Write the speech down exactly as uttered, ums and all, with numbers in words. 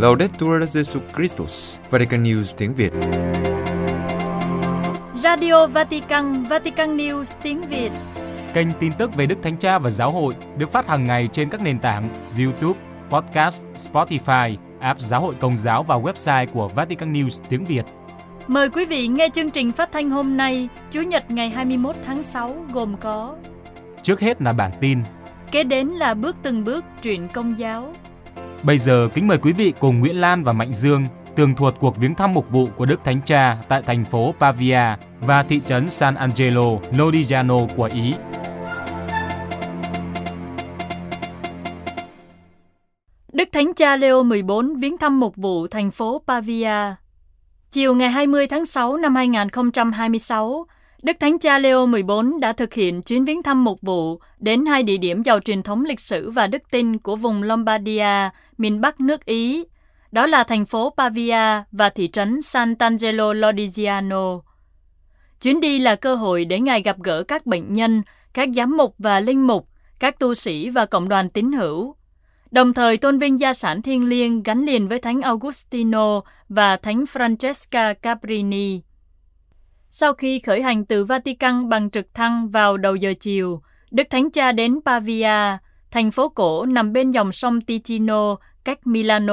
Laudetur Jesus Christus, Vatican News tiếng Việt. Radio Vatican, Vatican News tiếng Việt. Kênh tin tức về Đức Thánh Cha và Giáo hội được phát hàng ngày trên các nền tảng YouTube, Podcast, Spotify, app Giáo hội Công giáo và website của Vatican News tiếng Việt. Mời quý vị nghe chương trình phát thanh hôm nay, Chủ nhật ngày hai mươi mốt tháng sáu gồm có: Trước hết là bản tin. Kế đến là bước từng bước truyện Công giáo. Bây giờ kính mời quý vị cùng Nguyễn Lan và Mạnh Dương tường thuật cuộc viếng thăm mục vụ của Đức Thánh Cha tại thành phố Pavia và thị trấn San Angelo, Lodigiano của Ý. Đức Thánh Cha Leo mười bốn viếng thăm mục vụ thành phố Pavia. Chiều ngày hai mươi tháng sáu năm hai nghìn không trăm hai mươi sáu, Đức Thánh Cha Leo mười bốn đã thực hiện chuyến viếng thăm mục vụ đến hai địa điểm giàu truyền thống lịch sử và đức tin của vùng Lombardia, miền Bắc nước Ý. Đó là thành phố Pavia và thị trấn Sant'Angelo Lodigiano. Chuyến đi là cơ hội để Ngài gặp gỡ các bệnh nhân, các giám mục và linh mục, các tu sĩ và cộng đoàn tín hữu, đồng thời tôn vinh gia sản thiêng liêng gắn liền với Thánh Augustino và Thánh Francesca Cabrini. Sau khi khởi hành từ Vatican bằng trực thăng vào đầu giờ chiều, Đức Thánh Cha đến Pavia, thành phố cổ nằm bên dòng sông Ticino, cách Milano